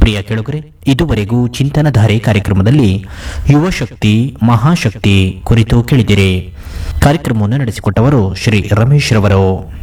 ಪ್ರಿಯ ಕೆಳಗರೆ, ಇದುವರೆಗೂ ಚಿಂತನಧಾರೆ ಕಾರ್ಯಕ್ರಮದಲ್ಲಿ ಯುವ ಶಕ್ತಿ ಮಹಾಶಕ್ತಿ ಕುರಿತು ಕೇಳಿದಿರಿ. ಕಾರ್ಯಕ್ರಮವನ್ನು ನಡೆಸಿಕೊಟ್ಟವರು ಶ್ರೀ ರಮೇಶ್ ರವರು.